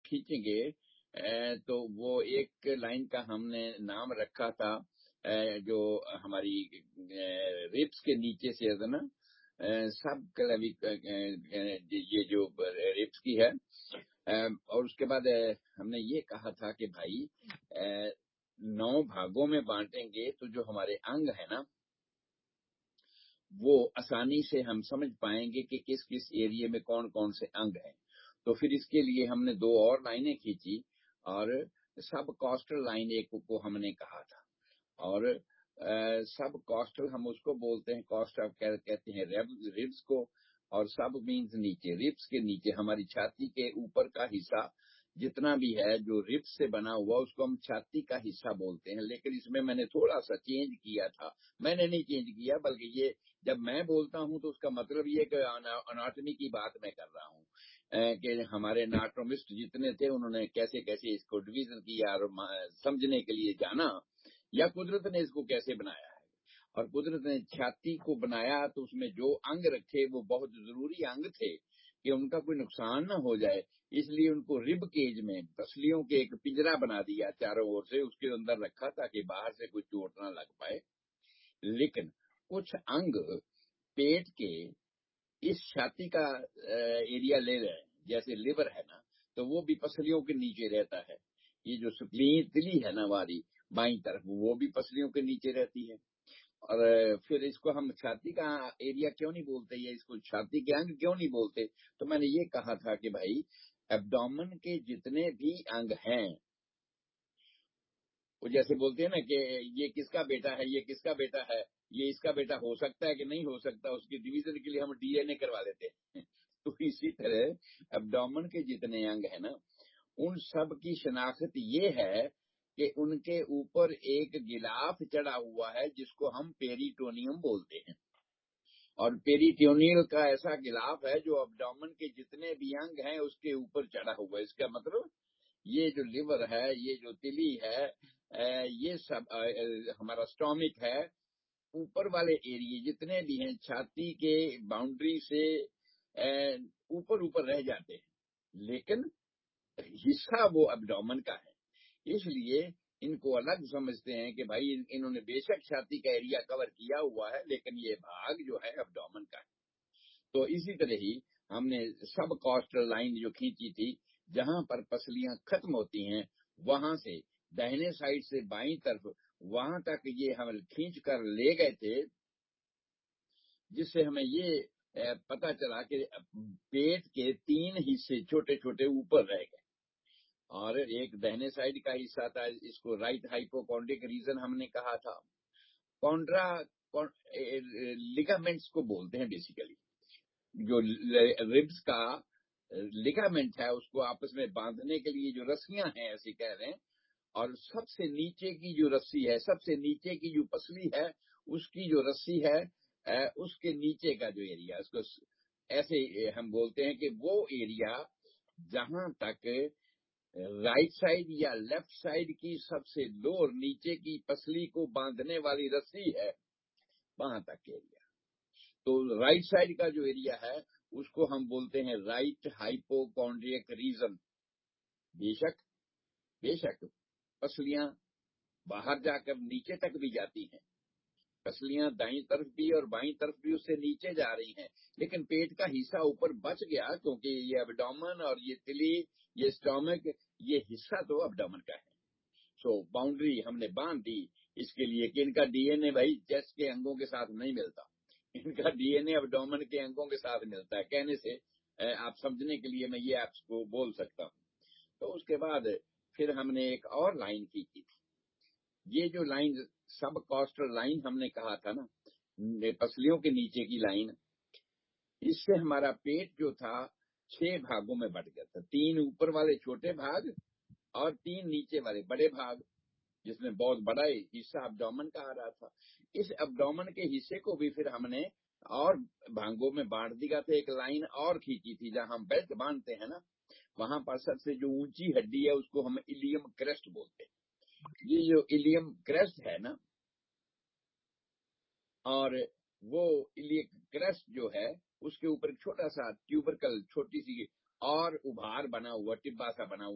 کھینچیں گے تو وہ ایک لائن کا ہم نے نام رکھا تھا جو ہماری ریبس کے نیچے سے ہے نا سب یہ جو ریبس کی ہے، اور اس کے بعد ہم نے یہ کہا تھا کہ بھائی 9 بھاگوں میں بانٹیں گے تو جو ہمارے انگ ہے نا وہ آسانی سے ہم سمجھ پائیں گے کہ کس کس ایریے میں کون کون سے انگ ہیں۔ تو پھر اس کے لیے ہم نے 2 اور لائنیں کھینچی اور سب کاسٹل لائن ایک کو ہم نے کہا تھا، اور سب کاسٹل ہم اس کو بولتے ہیں، کاسٹ آف کہتے ہیں ریبس کو، اور سب مینز نیچے، ریبس کے نیچے ہماری چھاتی کے اوپر کا حصہ جتنا بھی ہے جو ریبس سے بنا ہوا اس کو ہم چھاتی کا حصہ بولتے ہیں۔ لیکن اس میں نے تھوڑا سا چینج کیا تھا، میں نے نہیں چینج کیا بلکہ یہ جب میں بولتا ہوں تو اس کا مطلب یہ کہ اناٹمی کی بات میں کر رہا ہوں کہ ہمارے اناٹومسٹ جتنے تھے انہوں نے کیسے کیسے اس کو ڈویژن کیا اور سمجھنے کے لیے جانا یا قدرت نے اس کو کیسے بنایا ہے۔ اور قدرت نے چھاتی کو بنایا تو اس میں جو انگ رکھے وہ بہت ضروری انگ تھے کہ ان کا کوئی نقصان نہ ہو جائے، اس لیے ان کو رب کیج میں پسلیوں کے ایک پنجرا بنا دیا چاروں اور سے، اس کے اندر رکھا تاکہ باہر سے کوئی چوٹ نہ لگ پائے۔ لیکن کچھ انگ پیٹ کے اس چھاتی کا ایریا لے رہے ہیں، جیسے لیور ہے نا تو وہ بھی پسلیوں کے نیچے رہتا ہے، یہ جو سپلین تلی ہے نا ہماری بائیں طرف وہ بھی پسلیوں کے نیچے رہتی ہے۔ اور پھر اس کو ہم چھاتی کا ایریا کیوں نہیں بولتے یا اس کو چھاتی کے انگ کیوں نہیں بولتے؟ تو میں نے یہ کہا تھا کہ بھائی ایبڈومن کے جتنے بھی انگ ہیں وہ جیسے بولتے ہیں نا کہ یہ کس کا بیٹا ہے، یہ کس کا بیٹا ہے، یہ اس کا بیٹا ہو سکتا ہے کہ نہیں ہو سکتا، اس کی ڈویژن کے لیے ہم ڈی این اے کروا دیتے ہیں۔ تو اسی طرح ایبڈومن کے جتنے انگ ہیں نا ان سب کی شناخت یہ ہے کہ ان کے اوپر ایک غلاف چڑھا ہوا ہے جس کو ہم پیریٹونیم بولتے ہیں، اور پیریٹونیل کا ایسا غلاف ہے جو ایبڈومن کے جتنے بھی انگ ہیں اس کے اوپر چڑھا ہوا ہے۔ اس کا مطلب یہ جو لیور ہے، یہ جو تلی ہے، یہ سب ہمارا اسٹامک ہے، اوپر والے ایریے جتنے بھی ہیں چھاتی کے باؤنڈری سے اوپر رہ جاتے ہیں، لیکن حصہ وہ ایبڈومن کا ہے۔ اس لیے ان کو الگ سمجھتے ہیں کہ بھائی انہوں نے بے شک چھاتی کا ایریا کور کیا ہوا ہے لیکن یہ بھاگ جو ہے ایبڈومن کا ہے۔ تو اسی طرح ہی ہم نے سب کاسٹل لائن جو کھینچی تھی جہاں پر پسلیاں ختم ہوتی ہیں وہاں سے دہنے سائڈ سے بائیں طرف وہاں تک یہ ہم کھینچ کر لے گئے تھے، جس سے ہمیں یہ پتا چلا کہ پیٹ کے 3 حصے چھوٹے چھوٹے اوپر رہ گئے، اور ایک دہنے سائڈ کا حصہ تھا، اس کو رائٹ ہائپوکونڈرک ریجن ہم نے کہا تھا۔ کونڈرا لیگامنٹس کو بولتے ہیں بیسیکلی، جو ریبس کا لیگامنٹ ہے اس کو آپس میں باندھنے کے لیے جو رسیاں ہیں ایسے کہہ رہے ہیں، اور سب سے نیچے کی جو رسی ہے، سب سے نیچے کی جو پسلی ہے اس کی جو رسی ہے اس کے نیچے کا جو ایریا، اس کو ایسے ہم بولتے ہیں کہ وہ ایریا جہاں تک رائٹ سائڈ یا لیفٹ سائڈ کی سب سے لوور نیچے کی پسلی کو باندھنے والی رسی ہے وہاں تک ایریا۔ تو رائٹ سائڈ کا جو ایریا ہے اس کو ہم بولتے ہیں رائٹ ہائپوکونڈریک ریجن۔ بے شک پسلیاں باہر جا کر نیچے تک بھی جاتی ہیں، پسلیاں دائیں طرف بھی اور بائیں طرف بھی اس سے نیچے جا رہی ہیں، لیکن پیٹ کا حصہ اوپر بچ گیا کیونکہ یہ ایبڈومن اور یہ تلی، یہ اسٹامک، یہ حصہ تو ایبڈومن کا ہے۔ سو باؤنڈری ہم نے باندھ دی اس کے لیے کہ ان کا ڈی این اے بھائی چیسٹ کے انگوں کے ساتھ نہیں ملتا، ان کا ڈی این اے ایبڈومن کے انگوں کے ساتھ ملتا ہے۔ کہنے سے آپ سمجھنے کے لیے میں یہ آپ کو بول سکتا ہوں۔ تو اس کے بعد پھر ہم نے ایک اور لائن کھینچی تھی، یہ جو لائن سب کاسٹل لائن ہم نے کہا تھا نا، پسلیوں کے نیچے کی لائن، اس سے ہمارا پیٹ جو تھا 6 بھاگوں میں بٹ گیا تھا، 3 اوپر والے چھوٹے بھاگ اور 3 نیچے والے بڑے بھاگ، جس میں بہت بڑا حصہ ایبڈومن کا آ رہا تھا۔ اس ایبڈومن کے حصے کو بھی پھر ہم نے اور بھاگوں میں بانٹ دیا تھا، ایک لائن اور کھینچی تھی جہاں ہم بیلٹ باندھتے ہیں نا وہاں پر سب سے جو اونچی ہڈی ہے اس کو ہم ایلیم کریسٹ بولتے ہیں۔ یہ جو ایلیم کریسٹ ہے نا، اور وہ ایلیم کریسٹ جو ہے اس کے اوپر ایک چھوٹا سا ٹیوبرکل، چھوٹی سی اور ابھار بنا ہوا، ٹبا سا بنا ہوا